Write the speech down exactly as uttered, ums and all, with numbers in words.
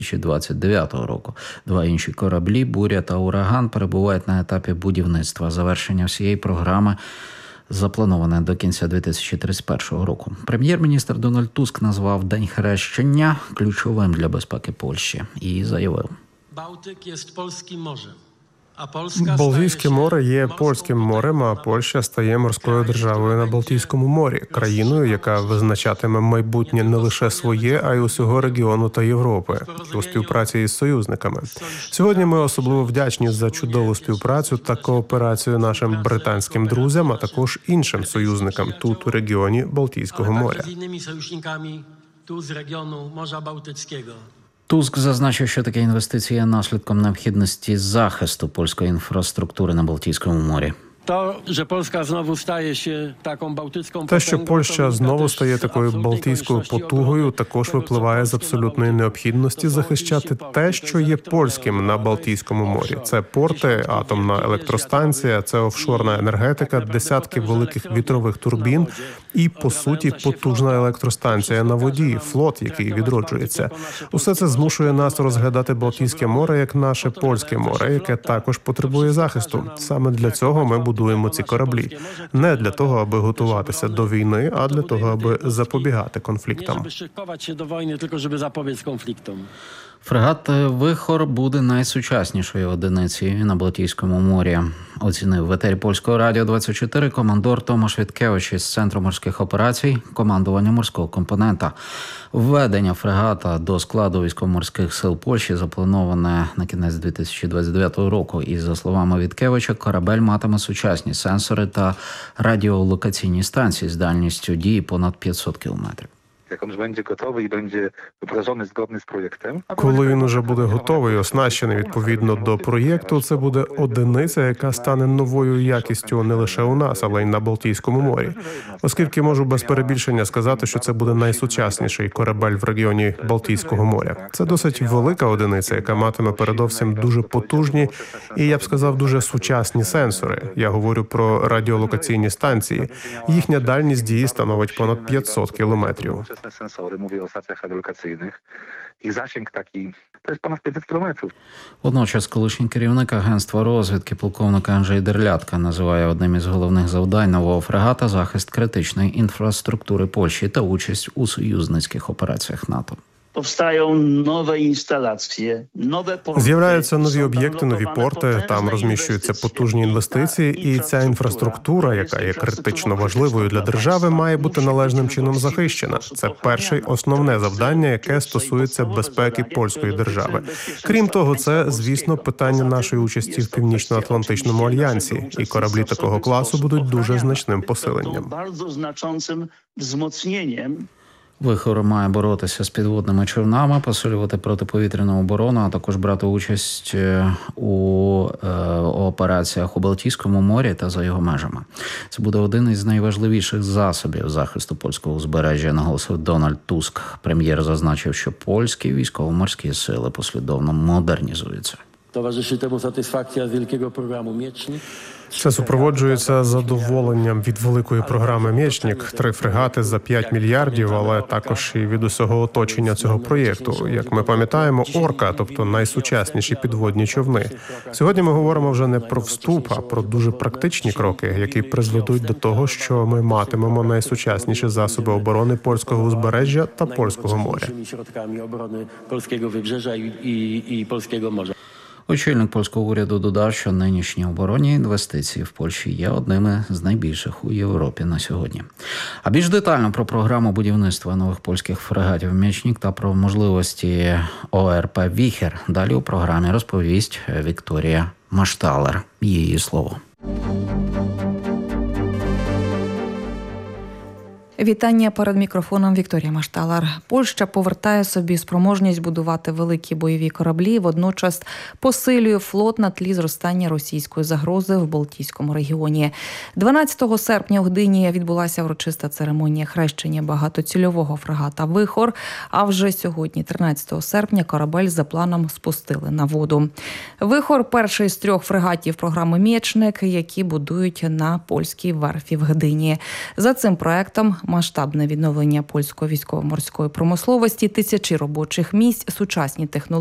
дві тисячі двадцять дев'ятого року. Два інші кораблі «Буря» та «Ураган» перебувають на етапі будівництва. Завершення всієї програми заплановане до кінця дві тисячі тридцять першого року. Прем'єр-міністр Дональд Туск назвав День Хрещення ключовим для безпеки Польщі і заявив: Балтик є польським морем. Балтійське море є польським морем, а Польща стає морською державою на Балтійському морі, країною, яка визначатиме майбутнє не лише своє, а й усього регіону та Європи, у співпраці із союзниками. Сьогодні ми особливо вдячні за чудову співпрацю та кооперацію нашим британським друзям, а також іншим союзникам тут, у регіоні Балтійського моря. Туск зазначив, що такі інвестиції є наслідком необхідності захисту польської інфраструктури на Балтійському морі. То, що Польська знову стає ще такою балтійською Те, що Польща знову стає такою балтійською потугою, також випливає з абсолютної необхідності захищати те, що є польським на Балтійському морі. Це порти, атомна електростанція, це офшорна енергетика, десятки великих вітрових турбін і, по суті, потужна електростанція на воді, флот, який відроджується. Усе це змушує нас розглядати Балтійське море як наше польське море, яке також потребує захисту. Саме для цього ми будуємо ці кораблі. Не для того, аби готуватися до війни, а для того, аби запобігати конфліктам. Фрегат «Вихор» буде найсучаснішою одиницею на Балтійському морі, оцінив в етері Польського радіо двадцять чотири командор Томаш Віткевич із Центру морських операцій командування морського компонента. Введення фрегата до складу військово-морських сил Польщі заплановане на кінець дві тисячі двадцять дев'ятого року. І, за словами Віткевича, корабель матиме сучасні сенсори та радіолокаційні станції з дальністю дії понад п'ятсот кілометрів. Jak on będzie gotowy i będzie wdrożony zgodny z projektem. Коли він уже буде готовий і оснащений відповідно до проєкту, це буде одиниця, яка стане новою якістю не лише у нас, але й на Балтійському морі. Оскільки можу без перебільшення сказати, що це буде найсучасніший корабель в регіоні Балтійського моря. Це досить велика одиниця, яка матиме передовсім дуже потужні і, я б сказав, дуже сучасні сенсори. Я говорю про радіолокаційні станції. Їхня дальність дії становить понад п'ятсот кілометрів. Sensory, mówię o stacjach radiolokacyjnych. Ich zasięg taki, to jest ponad pięćset kilometrów. Водночас колишній керівник агентства розвідки полковник Анджей Дерлятка називає одним із головних завдань нового фрегата захист критичної інфраструктури Польщі та участь у союзницьких операціях НАТО. З'являються нові об'єкти, нові порти, там розміщуються потужні інвестиції, і ця інфраструктура, яка є критично важливою для держави, має бути належним чином захищена. Це перше й основне завдання, яке стосується безпеки польської держави. Крім того, це, звісно, питання нашої участі в Північно-Атлантичному альянсі, і кораблі такого класу будуть дуже значним посиленням. «Вихор» має боротися з підводними човнами, посилювати протиповітряну оборону, а також брати участь у е, операціях у Балтійському морі та за його межами. Це буде один із найважливіших засобів захисту польського узбережжя, наголосив Дональд Туск. Прем'єр зазначив, що польські військово-морські сили послідовно модернізуються. Towarzyszy temu satysfakcja z wielkiego programu Miecznik. Це супроводжується задоволенням від великої програми «Мєчнік», три фрегати за п'ять мільярдів, але також і від усього оточення цього проєкту. Як ми пам'ятаємо, «Орка», тобто найсучасніші підводні човни. Сьогодні ми говоримо вже не про вступ, а про дуже практичні кроки, які призведуть до того, що ми матимемо найсучасніші засоби оборони польського узбережжя та польського моря. Очільник польського уряду додав, що нинішні оборонні інвестиції в Польщі є одними з найбільших у Європі на сьогодні. А більш детально про програму будівництва нових польських фрегатів «Мєчнік» та про можливості ОРП «Віхер» далі у програмі розповість Вікторія Машталер. Її слово. Вітання перед мікрофоном Вікторія Машталер. Польща повертає собі спроможність будувати великі бойові кораблі, водночас посилює флот на тлі зростання російської загрози в Балтійському регіоні. дванадцятого серпня в Гдині відбулася урочиста церемонія хрещення багатоцільового фрегата «Вихор», а вже сьогодні, тринадцятого серпня, корабель за планом спустили на воду. «Вихор» – перший з трьох фрегатів програми «Мєчник», які будують на польській верфі в Гдині. За цим проектом масштабне відновлення польської військово-морської промисловості, тисячі робочих місць, сучасні технології